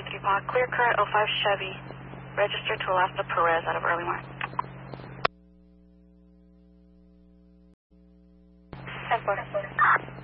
3 Park, clear current 05 Chevy, registered to Alaska Perez out of Earlymore. 10-4.